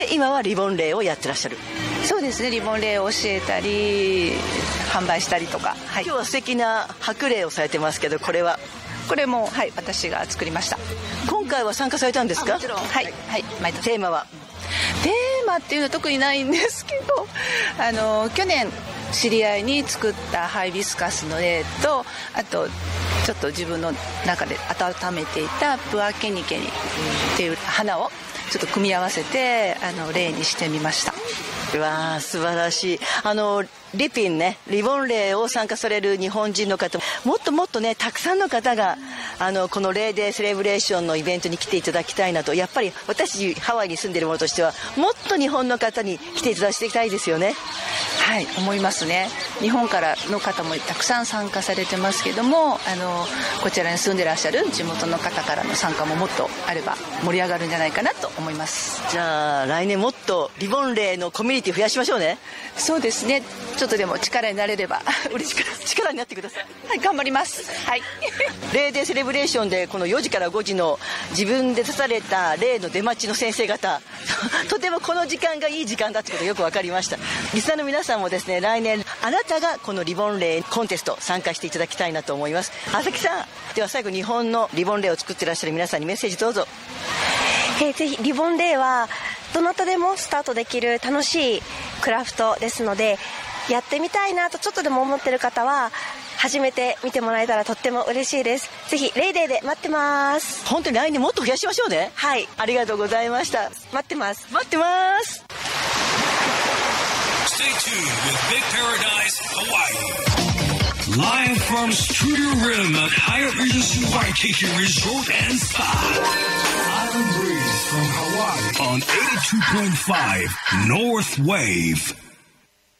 今はリボンレイをやってらっしゃる。 そうですね、リボンレイを教えたり販売したりとか、 今日は素敵な白レイをされてますけど、これも私が作りました。 今回は参加されたんですか？ もちろん、毎年。 テーマはっていうのは特にないんですけど、去年知り合いに作ったハイビスカスのレイと、あとちょっと自分の中で温めていたプアケニケニっていう花をちょっと組み合わせてレイにしてみました。 うわー、素晴らしい。リピンね、リボンレイを参加される日本人の方もっともっとね、たくさんの方がこのレイデーセレブレーションのイベントに来ていただきたいなと。やっぱり私ハワイに住んでいる者としてはもっと日本の方に来ていただきたいですよね。 思いますね。日本からの方もたくさん参加されてますけども、こちらに住んでらっしゃる地元の方からの参加ももっとあれば盛り上がるんじゃないかなと思います。 じゃあ来年もっとリボンレイのコミュニティ増やしましょうね。 そうですね、ちょっとでも力になれれば嬉しい。 力になってください。 頑張ります。 レイデーセレブレーションでこの4時から5時の自分で出されたレイの出待ちの先生方とてもこの時間がいい時間だってことがよく分かりました。リスナーの皆さんもですね、来年あなたがこのリボンレイコンテスト参加していただきたいなと思います。朝木さん、では最後日本のリボンレイを作っていらっしゃる皆さんにメッセージどうぞ。 ぜひリボンレイはどなたでもスタートできる楽しいクラフトですので、やってみたいなとちょっとでも思ってる方は始めてみてもらえたらとっても嬉しいです。ぜひレイデーで待ってます。 本当に来年もっと増やしましょうね。ありがとうございました。 待ってます。 Stay tuned with Big Paradise Hawaii. Live from Studio Rim at Hyatt Regency Waikiki Resort and Spa. Island Breeze from Hawaii on 82.5 North Wave.